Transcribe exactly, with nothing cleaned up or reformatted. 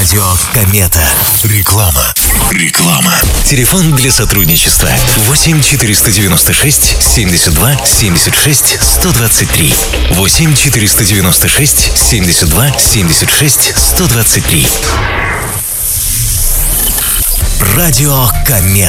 Радио Комета. Реклама. Реклама. Телефон для сотрудничества восемь четыреста девяносто шесть семьдесят два семьдесят шесть сто двадцать три. восемь четыреста девяносто шесть семьдесят два семьдесят шесть сто двадцать три. Радио Комета.